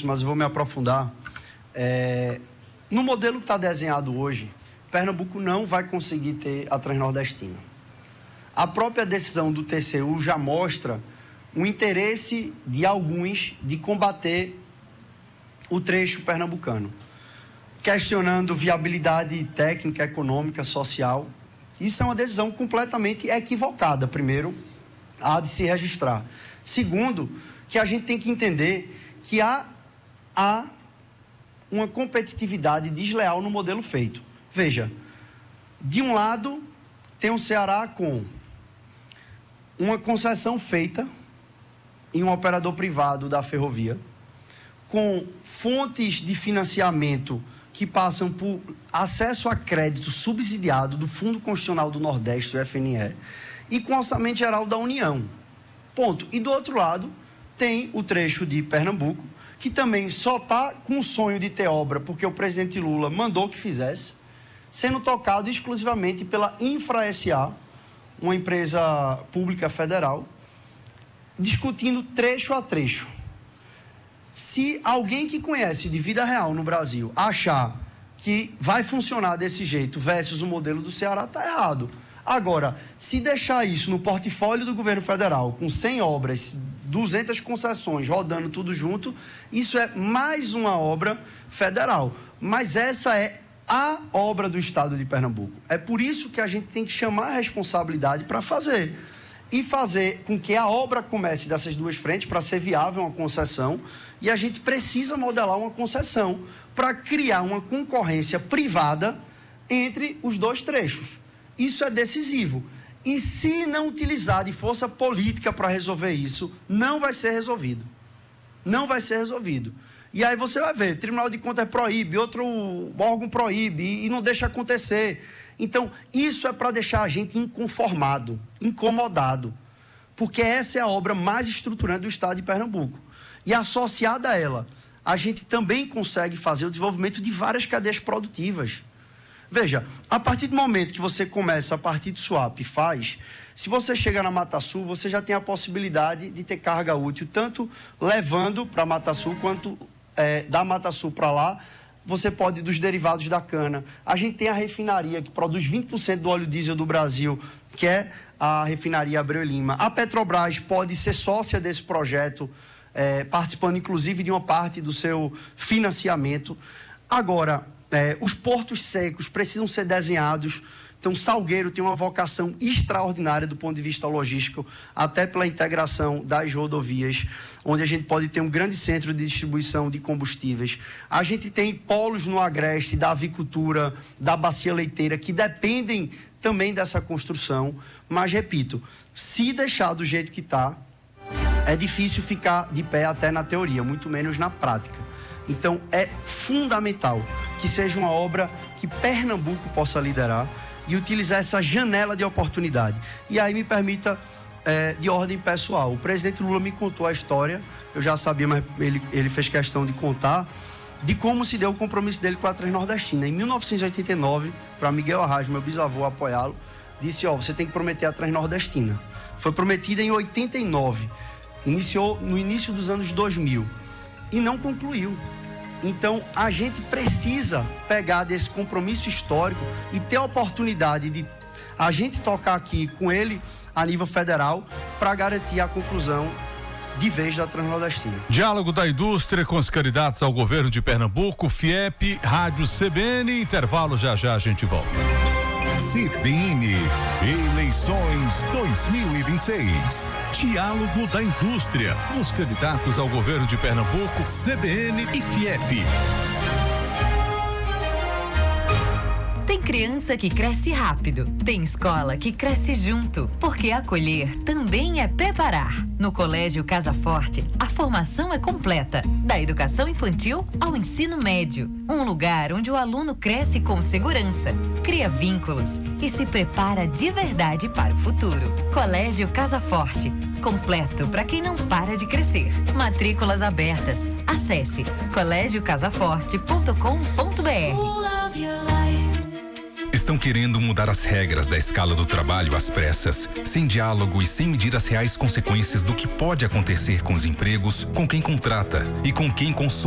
isso, mas eu vou me aprofundar. No modelo que está desenhado hoje, Pernambuco não vai conseguir ter a Transnordestina. A própria decisão do TCU já mostra o interesse de alguns de combater o trecho pernambucano, questionando viabilidade técnica, econômica, social. Isso é uma decisão completamente equivocada, primeiro, há de se registrar. Segundo, que a gente tem que entender que há uma competitividade desleal no modelo feito. Veja, de um lado, tem o Ceará com uma concessão feita em um operador privado da ferrovia, com fontes de financiamento que passam por acesso a crédito subsidiado do Fundo Constitucional do Nordeste, o FNE, e com orçamento geral da União. Ponto. E do outro lado, tem o trecho de Pernambuco, que também só está com o sonho de ter obra, porque o presidente Lula mandou que fizesse, sendo tocado exclusivamente pela Infra SA, uma empresa pública federal, discutindo trecho a trecho. Se alguém que conhece de vida real no Brasil achar que vai funcionar desse jeito versus o modelo do Ceará, está errado. Agora, se deixar isso no portfólio do governo federal, com 100 obras, 200 concessões, rodando tudo junto, isso é mais uma obra federal. Mas essa é a obra do Estado de Pernambuco. É por isso que a gente tem que chamar a responsabilidade para fazer. E fazer com que a obra comece dessas duas frentes para ser viável uma concessão. E a gente precisa modelar uma concessão para criar uma concorrência privada entre os dois trechos. Isso é decisivo. E se não utilizar de força política para resolver isso, não vai ser resolvido. Não vai ser resolvido. E aí você vai ver, Tribunal de Contas proíbe, outro órgão proíbe e não deixa acontecer. Então, isso é para deixar a gente inconformado, incomodado. Porque essa é a obra mais estruturante do Estado de Pernambuco. E associada a ela, a gente também consegue fazer o desenvolvimento de várias cadeias produtivas. Veja, a partir do momento que você começa a partir do swap e faz, se você chega na Mata Sul, você já tem a possibilidade de ter carga útil, tanto levando para a Mata Sul, quanto da Mata Sul para lá, você pode ir dos derivados da cana. A gente tem a refinaria que produz 20% do óleo diesel do Brasil, que é a refinaria Abreu e Lima. A Petrobras pode ser sócia desse projeto, participando inclusive de uma parte do seu financiamento. Agora, os portos secos precisam ser desenhados. Então, Salgueiro tem uma vocação extraordinária do ponto de vista logístico, até pela integração das rodovias, onde a gente pode ter um grande centro de distribuição de combustíveis. A gente tem polos no Agreste, da avicultura, da bacia leiteira, que dependem também dessa construção. Mas, repito, se deixar do jeito que está, é difícil ficar de pé até na teoria, muito menos na prática. Então, é fundamental que seja uma obra que Pernambuco possa liderar e utilizar essa janela de oportunidade. E aí me permita, de ordem pessoal, o presidente Lula me contou a história, eu já sabia, mas ele fez questão de contar, de como se deu o compromisso dele com a Transnordestina. Em 1989, para Miguel Arraes, meu bisavô, apoiá-lo, disse, você tem que prometer a Transnordestina. Foi prometida em 89, iniciou no início dos anos 2000 e não concluiu. Então, a gente precisa pegar desse compromisso histórico e ter a oportunidade de a gente tocar aqui com ele a nível federal para garantir a conclusão de vez da Transnordestina. Diálogo da indústria com os candidatos ao governo de Pernambuco, FIEP, Rádio CBN, intervalo, já a gente volta. CBN, eleições 2026. Diálogo da indústria, os candidatos ao governo de Pernambuco, CBN e FIEP. Tem criança que cresce rápido, tem escola que cresce junto, porque acolher também é preparar. No Colégio Casa Forte, a formação é completa, da educação infantil ao ensino médio. Um lugar onde o aluno cresce com segurança, cria vínculos e se prepara de verdade para o futuro. Colégio Casa Forte, completo para quem não para de crescer. Matrículas abertas. Acesse colégiocasaforte.com.br. Estão querendo mudar as regras da escala do trabalho às pressas, sem diálogo e sem medir as reais consequências do que pode acontecer com os empregos, com quem contrata e com quem consome.